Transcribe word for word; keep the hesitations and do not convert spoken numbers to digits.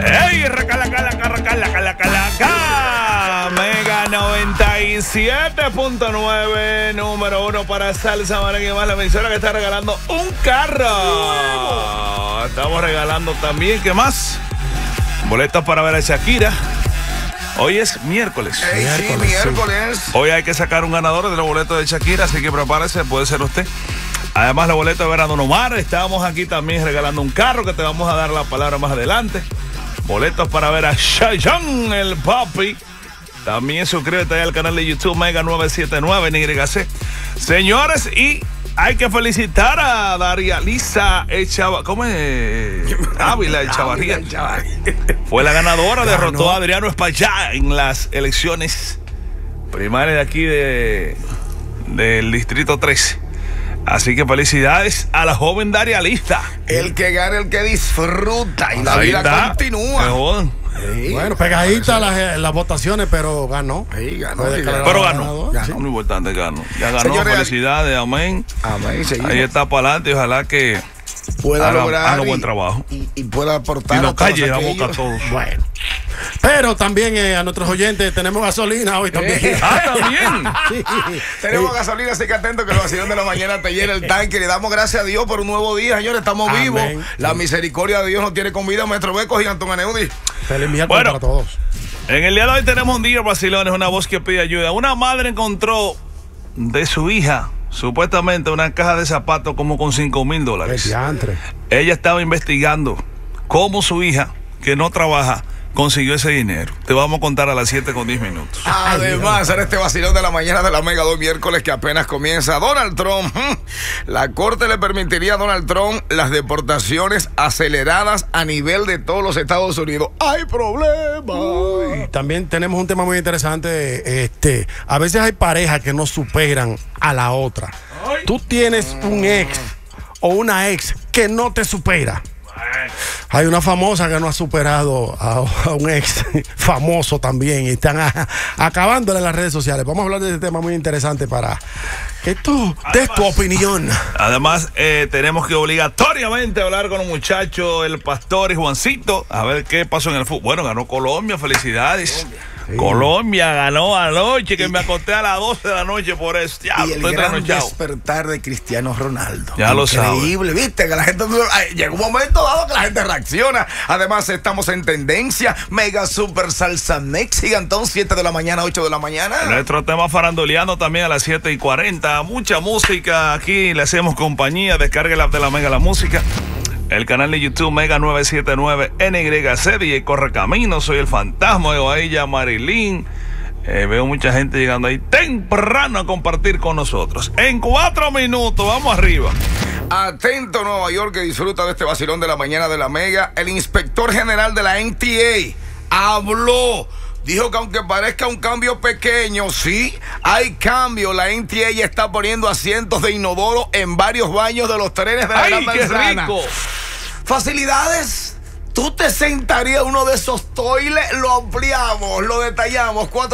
¡Ey! ¡Racala, cala, cala, cala, cala, cala, cala! Mega noventa y siete punto nueve, número uno para Salsa Merengue Más, la emisora que está regalando un carro. Estamos regalando también, ¿qué más? Boletos para ver a Shakira. Hoy es miércoles. Hey, miércoles, sí, miércoles. Sí. Hoy hay que sacar un ganador de los boletos de Shakira, así que prepárese, puede ser usted. Además, los boletos de ver a Don Omar. Estamos aquí también regalando un carro que te vamos a dar la palabra más adelante. Boletos para ver a Chayanne, el papi. También suscríbete ahí al canal de YouTube Mega nueve siete nueve en Y C. Señores, y hay que felicitar a Daria Lisa Echava, ¿cómo es? Ávila Echavarría. Fue la ganadora, Ganó. derrotó a Adriano Espaillá en las elecciones primarias de aquí de, del Distrito trece. Así que felicidades a la joven Daria Lisa. El que gana, el que disfruta y la Ahí vida está. continúa. Sí. Bueno, pegadita las, las votaciones, pero ganó. Sí, ganó. Pero ganó. ganó. Sí. Muy importante, ganó. Ya ganó. Señores, felicidades, amén. Amén. Seguimos. Ahí está para adelante. Ojalá que pueda haga, lograr haga y, buen trabajo. Y, y pueda aportar. Y no calle la boca a todos. Bueno. Pero también eh, a nuestros oyentes tenemos gasolina hoy también. ¿Eh? Ah, también. Sí. Tenemos sí. gasolina, así que atento que el vacilón de la mañana te llena el tanque. Le damos gracias a Dios por un nuevo día, señores. Estamos Amén. vivos. La sí. misericordia de Dios nos tiene con vida. Maestro Becos y Antón Aneudi. Feliz miércoles bueno, para todos. En el día de hoy tenemos un día, vacilones, una voz que pide ayuda. Una madre encontró de su hija supuestamente una caja de zapatos como con cinco mil dólares. Ella estaba investigando cómo su hija, que no trabaja, consiguió ese dinero. Te vamos a contar a las siete con diez minutos. Además, en este vacilón de la mañana de la Mega dos miércoles que apenas comienza, Donald Trump, la corte le permitiría a Donald Trump las deportaciones aceleradas a nivel de todos los Estados Unidos. ¡Hay problemas! Uy, también tenemos un tema muy interesante. Este, a veces hay parejas que no superan a la otra. Ay. Tú tienes un ex o una ex que no te supera. Hay una famosa que no ha superado a, a un ex famoso también y están a, acabándole en las redes sociales. Vamos a hablar de este tema muy interesante para que tú des tu opinión. Además, eh, tenemos que obligatoriamente hablar con un muchacho, el Pastor y Juancito, a ver qué pasó en el fútbol. Bueno, ganó Colombia, felicidades. Colombia. Sí. Colombia ganó anoche, que y, me acosté a las doce de la noche por eso. Ya, y el estoy gran trasnochado. despertar de Cristiano Ronaldo. Ya lo sabes. Increíble, viste, que la gente llega un momento dado que la gente reacciona. Además, estamos en tendencia. Mega Super Salsa Mexicantón, siete de la mañana, ocho de la mañana. Nuestro tema faranduleando también a las siete y cuarenta. Mucha música aquí, le hacemos compañía. Descargue la app de la Mega la Música. El canal de YouTube Mega nueve siete nueve N Y C, D J Correcamino, soy el fantasma, veo a ella, Marilyn, eh, veo mucha gente llegando ahí temprano a compartir con nosotros. En cuatro minutos, vamos arriba. Atento Nueva York, que disfruta de este vacilón de la mañana de la Mega. El inspector general de la N T A habló. Dijo que aunque parezca un cambio pequeño, sí, hay cambio. La N T A ya está poniendo asientos de inodoro en varios baños de los trenes de la ¡Ay, Gran Manzana. qué rico! Facilidades. Tú te sentarías uno de esos toiles, lo ampliamos, lo detallamos. Cuatro